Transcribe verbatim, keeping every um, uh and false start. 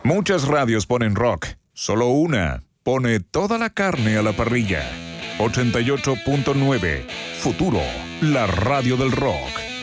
Muchas radios ponen rock, solo una pone toda la carne a la parrilla. ochenta y ocho punto nueve, Futuro, la radio del rock.